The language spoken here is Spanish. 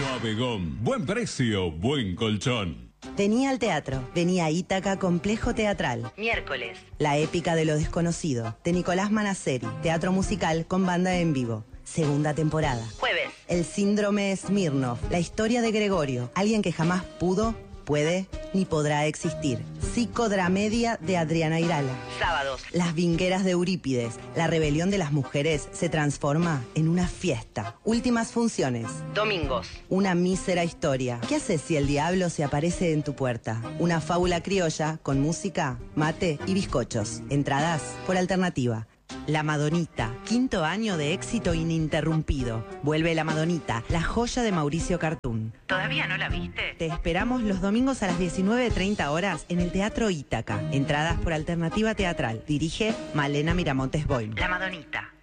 Abegón, buen precio, buen colchón. Vení al teatro, vení a Ítaca Complejo Teatral. Miércoles. La épica de lo desconocido, de Nicolás Manasseri, teatro musical con banda en vivo. Segunda temporada. Jueves. El síndrome Smirnov, la historia de Gregorio, alguien que jamás pudo, puede ni podrá existir. Psicodramedia de Adriana Irala. Sábados. Las vingueras de Eurípides, la rebelión de las mujeres se transforma en una fiesta. Últimas funciones. Domingos. Una mísera historia. ¿Qué haces si el diablo se aparece en tu puerta? Una fábula criolla con música, mate y bizcochos. Entradas por alternativa. La Madonita, 5º año de éxito ininterrumpido. Vuelve La Madonita, la joya de Mauricio Cartún. ¿Todavía no la viste? Te esperamos los domingos a las 19:30 horas en el Teatro Ítaca. Entradas por alternativa teatral. Dirige Malena Miramontes Boim. La Madonita.